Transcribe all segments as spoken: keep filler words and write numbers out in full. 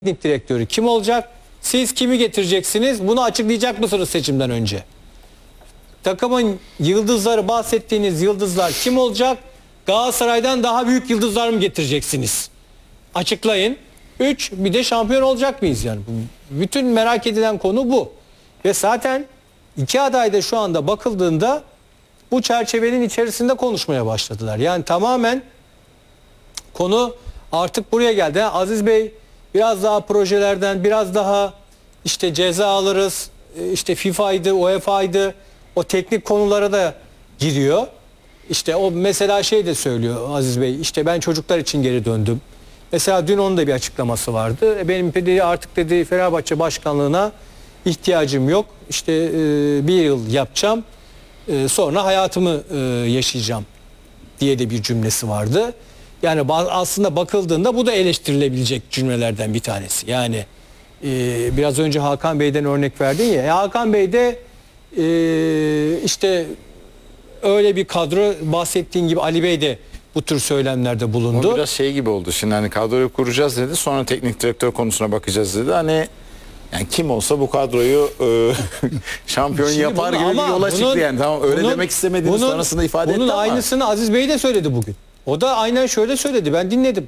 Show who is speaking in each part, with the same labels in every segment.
Speaker 1: teknik direktörü kim olacak? Siz kimi getireceksiniz? Bunu açıklayacak mısınız seçimden önce? Takımın yıldızları, bahsettiğiniz yıldızlar kim olacak? Galatasaray'dan daha büyük yıldızlar mı getireceksiniz? Açıklayın. Üç, bir de şampiyon olacak mıyız yani? Bütün merak edilen konu bu. Ve zaten iki aday da şu anda bakıldığında bu çerçevenin içerisinde konuşmaya başladılar. Yani tamamen konu artık buraya geldi. Yani Aziz Bey biraz daha projelerden, biraz daha işte ceza alırız, işte FIFA'ydı, UEFA'ydı, o teknik konulara da giriyor. İşte o mesela şey de söylüyor Aziz Bey, işte ben çocuklar için geri döndüm. Mesela dün onun da bir açıklaması vardı. Benim dedi artık dedi Fenerbahçe başkanlığına ihtiyacım yok. İşte e, bir yıl yapacağım, e, sonra hayatımı e, yaşayacağım diye de bir cümlesi vardı. Yani aslında bakıldığında bu da eleştirilebilecek cümlelerden bir tanesi. Yani e, biraz önce Hakan Bey'den örnek verdin ya. ya Hakan Bey de e, işte öyle bir kadro, bahsettiğin gibi Ali Bey de bu tür söylemlerde bulundu.
Speaker 2: O biraz şey gibi oldu. Şimdi hani kadroyu kuracağız dedi. Sonra teknik direktör konusuna bakacağız dedi. Hani yani kim olsa bu kadroyu e, şampiyon
Speaker 1: Şimdi
Speaker 2: yapar gibi bir yola çıktı yani. Tamam öyle
Speaker 1: bunun,
Speaker 2: demek istemediğini
Speaker 1: bunun,
Speaker 2: sonrasında ifade
Speaker 1: bunun
Speaker 2: etti ama.
Speaker 1: Bunun aynısını Aziz Bey de söyledi bugün. O da aynen şöyle söyledi. Ben dinledim.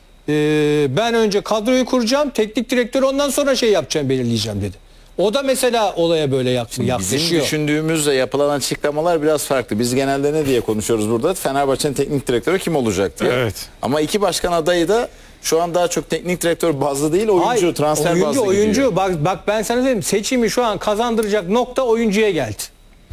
Speaker 1: Ee, ben önce kadroyu kuracağım. Teknik direktör ondan sonra şey yapacağım, belirleyeceğim dedi. O da mesela olaya böyle yaklaşıyor.
Speaker 2: Bizim düşündüğümüzle yapılan açıklamalar biraz farklı. Biz genelde ne diye konuşuyoruz burada? Fenerbahçe'nin teknik direktörü kim olacak diye.
Speaker 3: Evet.
Speaker 2: Ama iki başkan adayı da şu an daha çok teknik direktör bazlı değil, oyuncu,
Speaker 1: Ay,
Speaker 2: transfer
Speaker 1: oyuncu,
Speaker 2: bazlı
Speaker 1: oyuncu.
Speaker 2: gidiyor.
Speaker 1: Bak, bak ben sana dedim, seçimi şu an kazandıracak nokta oyuncuya geldi.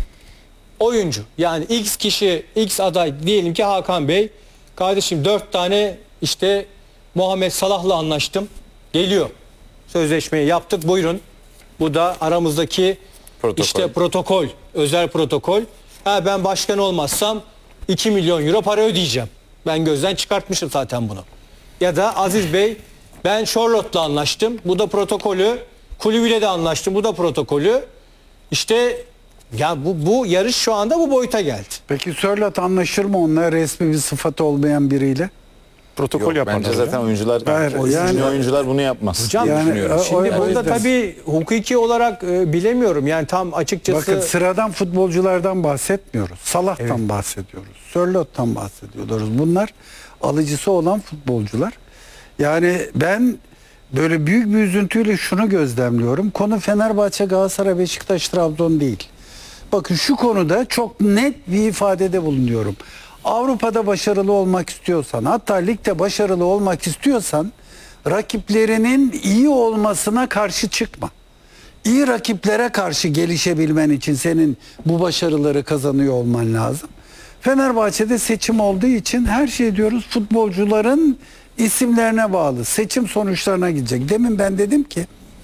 Speaker 1: Oyuncu. Yani X kişi, X aday, diyelim ki Hakan Bey. Kardeşim dört tane işte Muhammed Salah'la anlaştım. Geliyor. Sözleşmeyi yaptık, buyurun. Bu da aramızdaki
Speaker 2: Protokol.
Speaker 1: işte protokol, özel protokol. Ha, ben başkan olmazsam iki milyon euro para ödeyeceğim. Ben gözden çıkartmışım zaten bunu. Ya da Aziz Bey, ben Charlotte'la anlaştım. Bu da protokolü. Kulübüyle de anlaştım. Bu da protokolü. İşte ya bu, bu yarış şu anda bu boyuta geldi.
Speaker 4: Peki Sörloth anlaşır mı onunla, resmi bir sıfatı olmayan biriyle?
Speaker 3: Protokol
Speaker 2: Yok,
Speaker 3: yaparlar.
Speaker 2: bence zaten
Speaker 3: ya.
Speaker 2: oyuncular,
Speaker 4: Hayır,
Speaker 2: yani,
Speaker 4: yani-
Speaker 2: oyuncular bunu yapmaz.
Speaker 1: Hocam,
Speaker 2: diye
Speaker 4: yani,
Speaker 2: düşünüyorum.
Speaker 4: o-
Speaker 1: Şimdi
Speaker 4: o
Speaker 1: burada
Speaker 4: yüzden-
Speaker 1: tabii hukuki olarak e, bilemiyorum. Yani tam açıkçası.
Speaker 4: Bakın sıradan futbolculardan bahsetmiyoruz. Salah'tan
Speaker 1: Evet.
Speaker 4: bahsediyoruz. Sörloth'tan bahsediyoruz. Bunlar alıcısı olan futbolcular. Yani ben böyle büyük bir üzüntüyle şunu gözlemliyorum. Konu Fenerbahçe, Galatasaray, Beşiktaş, Trabzon değil. Bakın şu konuda çok net bir ifadede bulunuyorum. Avrupa'da başarılı olmak istiyorsan, hatta ligde başarılı olmak istiyorsan rakiplerinin iyi olmasına karşı çıkma. İyi rakiplere karşı gelişebilmen için senin bu başarıları kazanıyor olman lazım. Fenerbahçe'de seçim olduğu için her şey diyoruz futbolcuların isimlerine bağlı. Seçim sonuçlarına gidecek. Demin ben dedim ki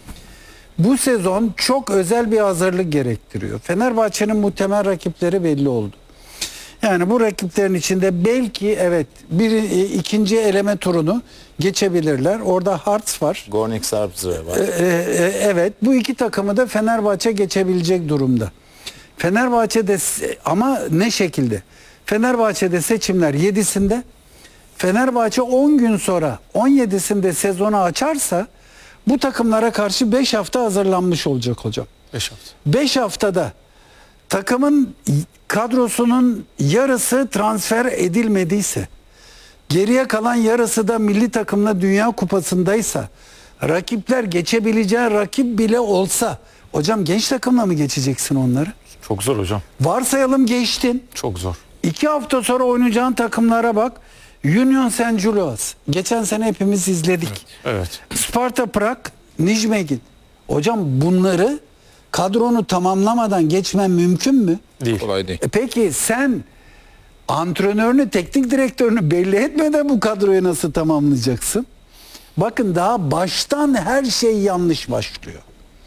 Speaker 4: bu sezon çok özel bir hazırlık gerektiriyor. Fenerbahçe'nin muhtemel rakipleri belli oldu. Yani bu rakiplerin içinde belki evet bir ikinci eleme turunu geçebilirler. Orada Hearts var.
Speaker 2: Gornik Sarpsborg var.
Speaker 4: Ee, e, evet, bu iki takımı da Fenerbahçe geçebilecek durumda. Fenerbahçe'de ama ne şekilde? Fenerbahçe'de seçimler yedisinde. Fenerbahçe on gün sonra on yedisinde sezonu açarsa bu takımlara karşı beş hafta hazırlanmış olacak hocam.
Speaker 1: beş hafta.
Speaker 4: beş haftada takımın kadrosunun yarısı transfer edilmediyse, geriye kalan yarısı da milli takımla Dünya Kupası'ndaysa, rakipler geçebileceği rakip bile olsa, hocam genç takımla mı geçeceksin onları?
Speaker 3: Çok zor hocam.
Speaker 4: Varsayalım geçtin.
Speaker 3: Çok zor.
Speaker 4: İki hafta sonra oynayacağın takımlara bak. Union Saint-Gilloise. Geçen sene hepimiz izledik.
Speaker 3: Evet.
Speaker 4: Sparta Prag, Nijmegen. Hocam bunları kadronu tamamlamadan geçmen mümkün mü?
Speaker 3: Değil.
Speaker 2: Kolay değil.
Speaker 4: E peki sen antrenörünü, teknik direktörünü belli etmeden bu kadroyu nasıl tamamlayacaksın? Bakın daha baştan her şey yanlış başlıyor.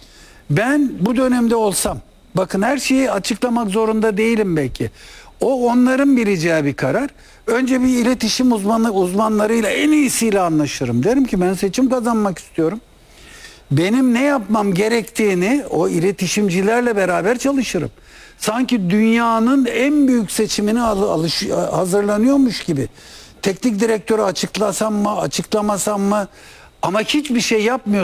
Speaker 4: Ben bu dönemde olsam, bakın her şeyi açıklamak zorunda değilim belki. O onların bileceği bir karar. Önce bir iletişim uzmanı uzmanlarıyla en iyisiyle anlaşırım. Derim ki ben seçim kazanmak istiyorum. Benim ne yapmam gerektiğini o iletişimcilerle beraber çalışırım. Sanki dünyanın en büyük seçimine alış, hazırlanıyormuş gibi. Teknik direktörü açıklasam mı, açıklamasam mı? Ama hiçbir şey yapmıyor.